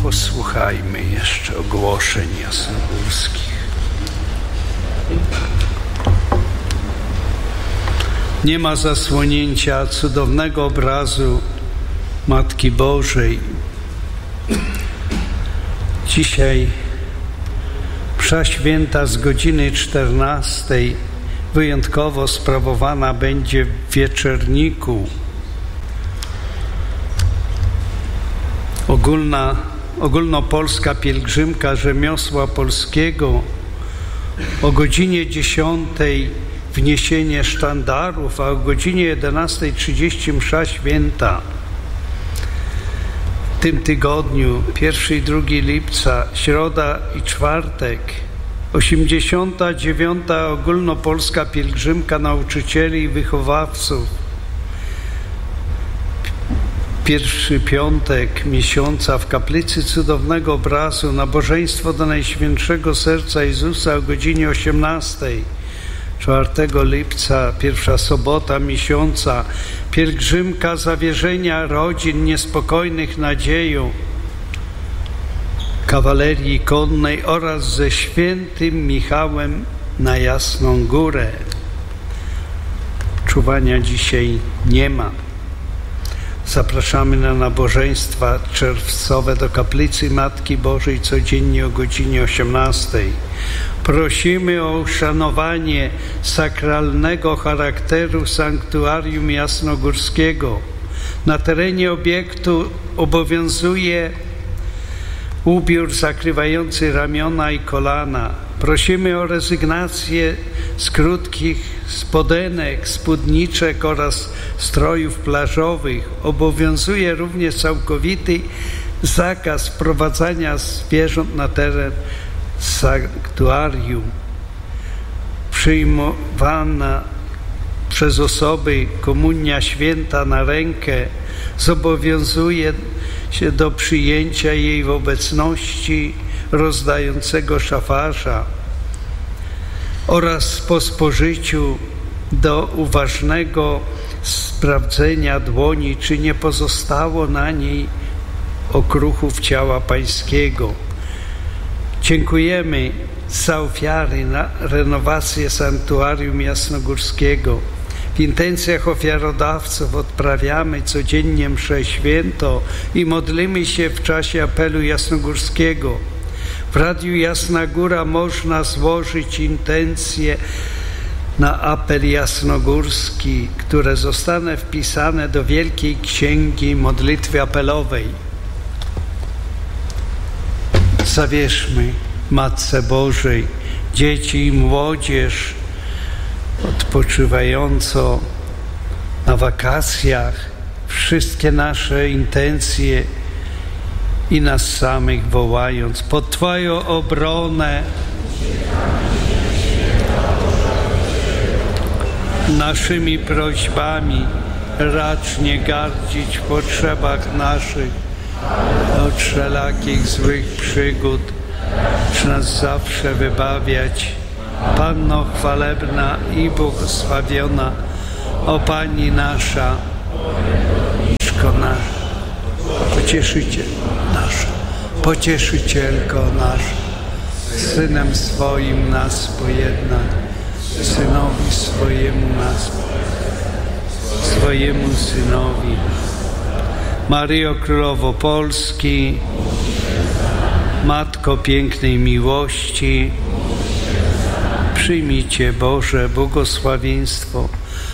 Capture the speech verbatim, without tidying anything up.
posłuchajmy jeszcze ogłoszeń jasnogórskich. Nie ma zasłonięcia cudownego obrazu Matki Bożej. Dzisiaj msza święta z godziny czternastej wyjątkowo sprawowana będzie w Wieczerniku. Ogólna, ogólnopolska pielgrzymka rzemiosła polskiego o godzinie dziesiątej wniesienie sztandarów, a o godzinie jedenastej trzydzieści msza święta. W tym tygodniu, pierwszego i drugiego lipca, środa i czwartek, osiemdziesiąta dziewiąta ogólnopolska pielgrzymka nauczycieli i wychowawców. Pierwszy piątek miesiąca w kaplicy Cudownego Obrazu nabożeństwo do Najświętszego Serca Jezusa o godzinie osiemnastej. czwartego lipca, pierwsza sobota miesiąca, pielgrzymka zawierzenia rodzin niespokojnych nadzieją kawalerii konnej oraz ze świętym Michałem na Jasną Górę. Czuwania dzisiaj nie ma. Zapraszamy na nabożeństwa czerwcowe do kaplicy Matki Bożej codziennie o godzinie osiemnastej. Prosimy o uszanowanie sakralnego charakteru sanktuarium jasnogórskiego. Na terenie obiektu obowiązuje ubiór zakrywający ramiona i kolana. Prosimy o rezygnację z krótkich spodenek, spódniczek oraz strojów plażowych. Obowiązuje również całkowity zakaz wprowadzania zwierząt na teren sanktuarium. Przyjmowana przez osoby komunia święta na rękę zobowiązuje się do przyjęcia jej w obecności rozdającego szafarza oraz po spożyciu do uważnego sprawdzenia dłoni, czy nie pozostało na niej okruchów ciała Pańskiego. Dziękujemy za ofiary na renowację sanktuarium jasnogórskiego. W intencjach ofiarodawców odprawiamy codziennie mszę święto i modlimy się w czasie apelu jasnogórskiego. W Radiu Jasna Góra można złożyć intencje na apel jasnogórski, które zostaną wpisane do Wielkiej Księgi Modlitwy Apelowej. Zawierzmy Matce Bożej, dzieci i młodzież odpoczywająco na wakacjach, wszystkie nasze intencje i nas samych wołając pod Twoją obronę. Naszymi prośbami racz nie gardzić w potrzebach naszych od wszelakich złych przygód, lecz nas zawsze wybawiać. Panno chwalebna i błogosławiona, o Pani nasza, nasza, pocieszyciel nasza, pocieszycielko nasza, Synem swoim nas pojedna, Synowi swojemu nas, swojemu Synowi. Maryjo Królowo Polski, Matko pięknej miłości, przyjmijcie Boże błogosławieństwo